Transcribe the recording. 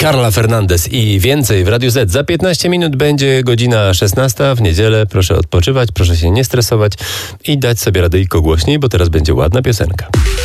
Carla Fernandez i więcej w Radiu Z. Za 15 minut będzie godzina 16 w niedzielę. Proszę odpoczywać, proszę się nie stresować i dać sobie radyjko głośniej, bo teraz będzie ładna piosenka.